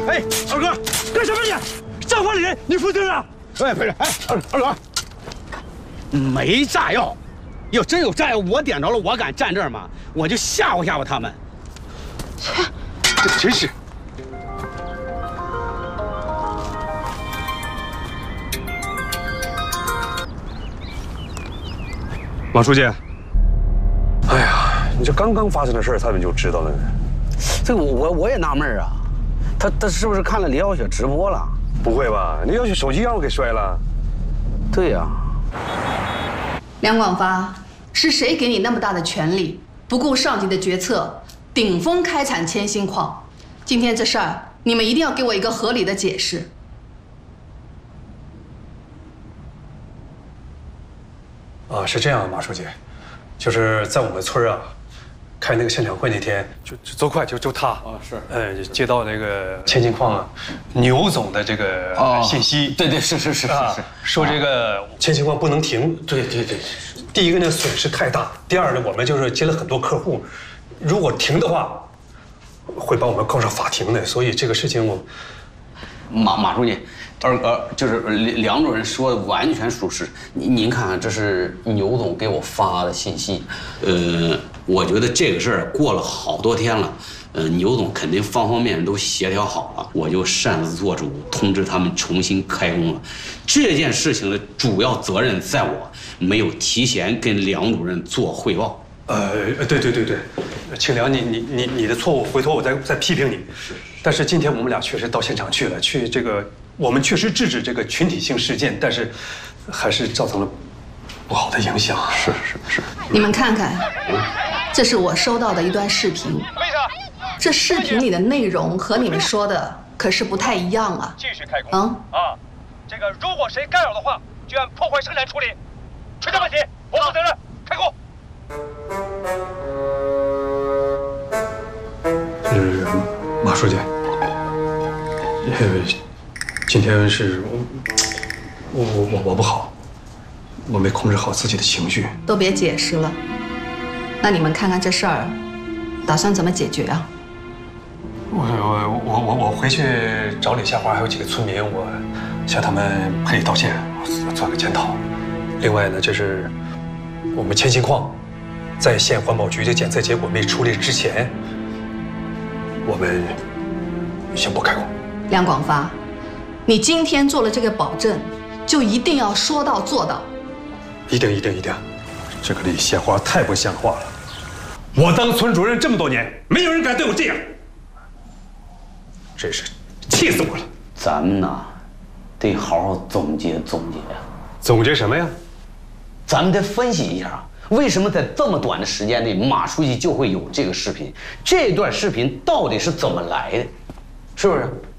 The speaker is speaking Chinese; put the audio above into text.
哎，二哥，干什么你？账房里人，你负责任。 哎，不是，哎，二哥，没炸药，要真有炸药，我点着了，我敢站这儿吗？我就吓唬吓唬他们。 这真是。 马书记，哎呀，你这刚刚发生的事儿，他们就知道了呢。 这个我也纳闷啊，他是不是看了李小雪直播了？ 不会吧？李小雪手机让我给摔了。 对呀。 梁广发，是谁给你那么大的权利，不顾上级的决策，顶风开采铅锌矿？今天这事儿，你们一定要给我一个合理的解释。 啊，是这样，马书记，就是在我们村啊，开那个现场会那天，就快就他啊是，接到那个铅锌矿牛总的这个信息， 对，是， 说这个铅锌矿不能停，对，第一个呢损失太大，第二呢我们就是接了很多客户，如果停的话，会把我们告上法庭的，所以这个事情我， 马书记。 二哥，就是梁主任说的完全属实。您看看，这是牛总给我发的信息。我觉得这个事儿过了好多天了，牛总肯定方方面面都协调好了，我就擅自做主，通知他们重新开工了。这件事情的主要责任在我，没有提前跟梁主任做汇报。 对，庆良，你的错误，回头我再批评你。是，但是今天我们俩确实到现场去了，去这个。 我们确实制止这个群体性事件，但是还是造成了不好的影响。是。 你们看看，这是我收到的一段视频。这视频里的内容和你们说的可是不太一样啊。 继续开工。这个如果谁干扰的话，就按破坏生产处理。出现问题，我负责任。开工。 马书记，今天是我不好，我没控制好自己的情绪。 都别解释了，那你们看看这事儿，打算怎么解决啊？ 我回去找李夏华还有几个村民，我向他们赔礼道歉，做个检讨。另外呢，就是我们铅锌矿在县环保局的检测结果没出来之前，我们先不开工。 梁广发。 你今天做了这个保证，就一定要说到做到。 一定！这个李鲜花太不像话了。我当村主任这么多年，没有人敢对我这样，真是气死我了。 咱们呢，得好好总结总结呀。 总结什么呀？ 咱们得分析一下，为什么在这么短的时间内，马书记就会有这个视频？这段视频到底是怎么来的？是不是？